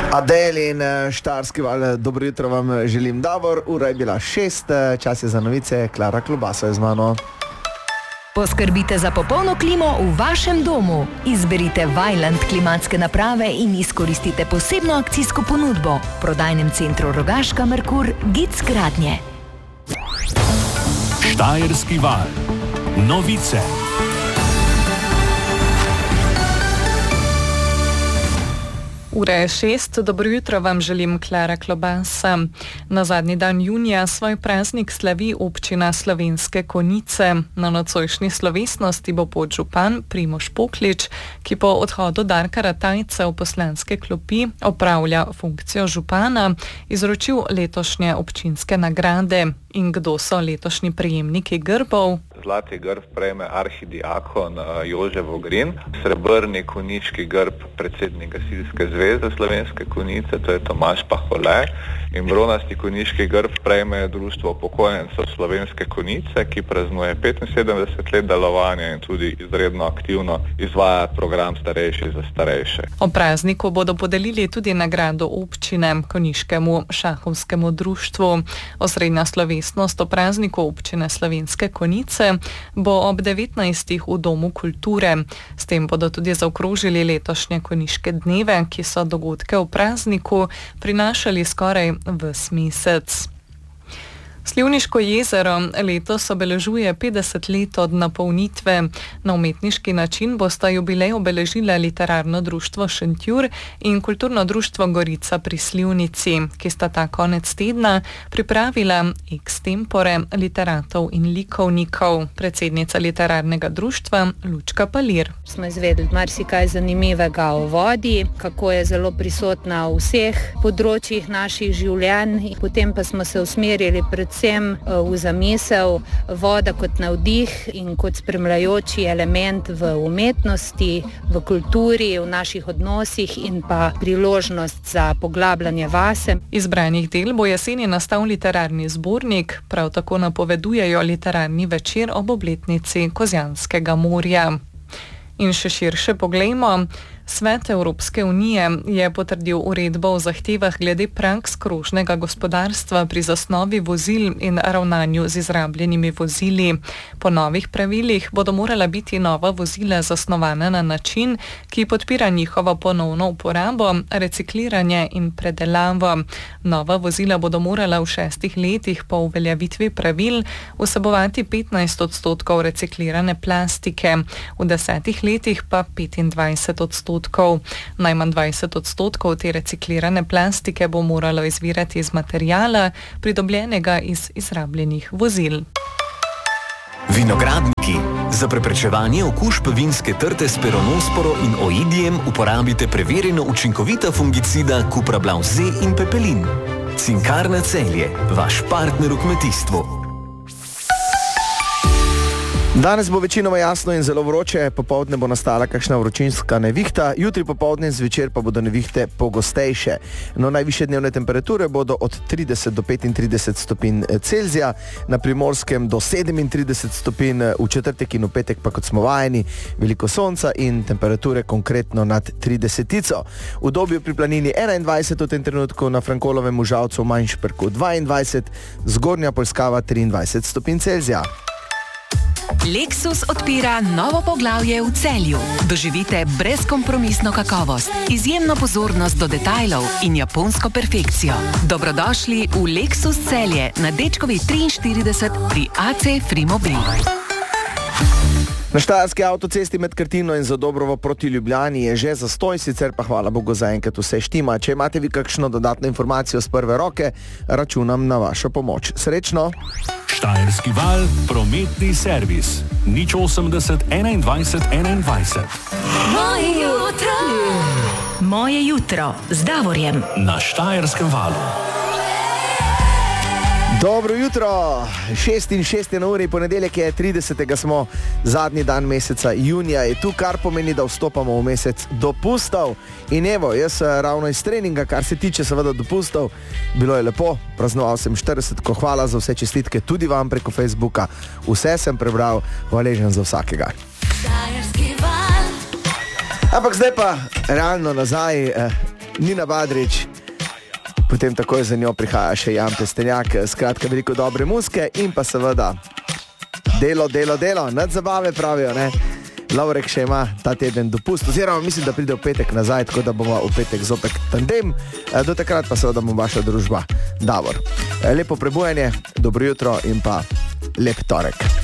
Adel in Štajerski val, dobro jutro vam želim, Davor. Ura je bila 6, čas je za novice, Klara Klobaso je z mano. Poskrbite za popolno klimo v vašem domu. Izberite Vaillant klimatske naprave in izkoristite posebno akcijsko ponudbo. V prodajnem centru Rogaška Merkur, Gic gradnje. Štajerski val. Novice. Ura je 6, dobro jutro vam želim, Klara Klobasa. Na zadnji dan junija svoj praznik slavi občina Slovenske Konjice. Na nocojšnji slovesnosti bo podžupan Primož Poklič, ki po odhodu Darka Ratajca v poslanske klopi opravlja funkcijo župana, izročil letošnje občinske nagrade. In kdo so letošnji prejemniki grbov? Zlati grb prejme arhidiakon Jože Vogrin, srebrni konjički grb predsednik Gasilske zveze Slovenske Konjice, to je Tomaž Pahole, in bronasti konjički grb prejme Društvo upokojencev Slovenske Konjice, ki praznuje 75 let delovanja in tudi izredno aktivno izvaja program Starejši za starejše. O prazniku bodo podelili tudi nagrado občine Konjiškemu šahovskemu društvu. Osrednja slovesnost o prazniku občine Slovenske Konjice bo ob 19. v Domu kulture. S tem bodo tudi zaokrožili letošnje konjiške dneve, ki so dogodke v prazniku prinašali skoraj ves mesec. Slivniško jezero letos obeležuje 50 let od napolnitve. Na umetniški način bosta jubilej obeležila Literarno društvo Šentjur in Kulturno društvo Gorica pri Slivnici, ki sta ta konec tedna pripravila ekstempore literatov in likovnikov. Predsednica Literarnega društva Lučka Palir. Smo izvedeli marsikaj zanimivega o vodi, kako je zelo prisotna v vseh področjih naših življenj, potem pa smo se usmerili predvsem v zamisel voda kot navdih in kot spremljajoči element v umetnosti, v kulturi, v naših odnosih in pa priložnost za poglabljanje vase. Izbranih del bo jeseni nastal literarni zbornik, prav tako napovedujejo literarni večer ob obletnici Kozjanskega morja. In še širše poglejmo. Svet Evropske unije je potrdil uredbo o zahtevah glede praks krožnega gospodarstva pri zasnovi vozil in ravnanju z izrabljenimi vozili. Po novih pravilih bodo morala biti nova vozila zasnovana na način, ki podpira njihovo ponovno uporabo, recikliranje in predelavo. Nova vozila bodo morala v 6 letih po uveljavitvi pravil vsebovati 15% reciklirane plastike, v 10 letih pa 25%. Najmanj 20% te reciklirane plastike bo moralo izvirati iz materijala, pridobljenega iz izrabljenih vozil. Vinogradniki. Za preprečevanje okužb vinske trte s peronosporo in oidijem uporabite preverjeno učinkovita fungicida Cuprablav Z in Pepelin. Cinkarna Celje, vaš partner v kmetijstvu. Danes bo večinoma jasno in zelo vroče, popoldne bo nastala kakšna vročinska nevihta, jutri popoldne in zvečer pa bodo nevihte pogostejše. No, najvišje dnevne temperature bodo od 30 do 35 stopinj Celzija, na Primorskem do 37 stopinj, v četrtek in v petek pa, kot smo vajeni, veliko sonca in temperature konkretno nad 30. V Dobju pri planini 21 v tem trenutku, na Frankolovem v Žalcu v Manjšperku 22, Zgornja Poljskava 23 stopinj Celzija. Lexus odpira novo poglavje v Celju. Doživite brezkompromisno kakovost, izjemno pozornost do detajlov in japonsko perfekcijo. Dobrodošli v Lexus Celje na Dečkovi 43 pri AC Frimobil. Na štajerski avtocesti med Krtino in Zadobrovo proti Ljubljani je že zastoj, sicer pa hvala Bogu zaenkrat vse štima. Če imate vi kakšno dodatno informacijo z prve roke, računam na vašo pomoč. Srečno! Štajerski val, prometni servis. 080 21 21. Moje jutro. Moje jutro z Davorjem. Na Štajerskem valu. Dobro jutro, 6 in 6 je na uri, ponedeljek je 30. smo, zadnji dan meseca junija je tu, kar pomeni, da vstopamo v mesec dopustov. In evo, jaz ravno iz treninga, kar se tiče seveda dopustov, bilo je lepo, praznoval sem 40, hvala za vse čestitke, tudi vam preko Facebooka, vse sem prebral, hvaležen za vsakega. Ampak zdaj pa realno nazaj Nina Badrič, potem takoj za njo prihaja še Jan Pestenjak, skratka veliko dobre muzike in pa seveda delo, nad zabave pravijo, ne? Lovrek še ima ta teden dopust, oziroma mislim, da pride v petek nazaj, tako da bomo v petek zopet tandem, do takrat pa seveda bomo vaša družba. Davor, lepo prebujanje, dobro jutro in pa lep torek.